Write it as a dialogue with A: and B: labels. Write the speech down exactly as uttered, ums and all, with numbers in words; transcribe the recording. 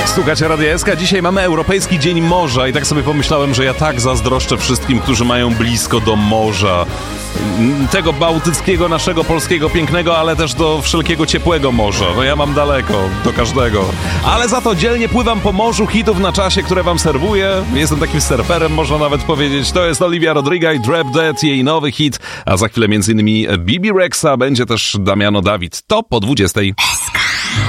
A: Słuchajcie, Radia S K. Dzisiaj mamy Europejski Dzień Morza i tak sobie pomyślałem, że ja tak zazdroszczę wszystkim, którzy mają blisko do morza. Tego bałtyckiego, naszego polskiego, pięknego, ale też do wszelkiego ciepłego morza. No ja mam daleko do każdego. Ale za to dzielnie pływam po morzu hitów na czasie, które wam serwuję. Jestem takim surferem, można nawet powiedzieć. To jest Olivia Rodrigo i Drop Dead, jej nowy hit. A za chwilę między innymi Bibi Rexa, będzie też Damiano David. To po dwudziestej.